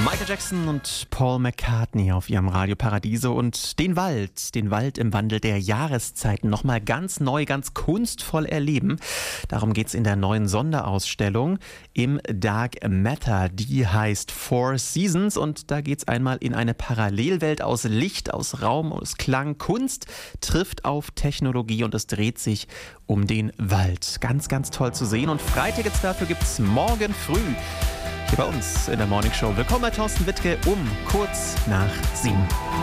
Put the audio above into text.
Michael Jackson und Paul McCartney auf ihrem Radio Paradiso und den Wald im Wandel der Jahreszeiten nochmal ganz neu, ganz kunstvoll erleben. Darum geht's in der neuen Sonderausstellung im Dark Matter. Die heißt Four Seasons und da geht's einmal in eine Parallelwelt aus Licht, aus Raum, aus Klang. Kunst trifft auf Technologie und es dreht sich um den Wald. Ganz, ganz toll zu sehen und Freitickets dafür gibt's morgen früh hier bei uns in der Morning Show. Willkommen bei Thorsten Wittke um kurz nach 7.